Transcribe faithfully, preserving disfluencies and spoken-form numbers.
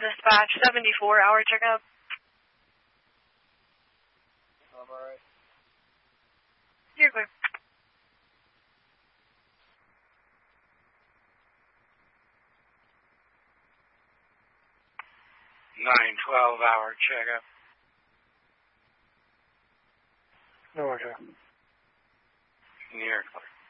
dispatch, seventy-four hour checkup. I'm alright. You're clear. Nine twelve hour checkup. No, okay. You're clear.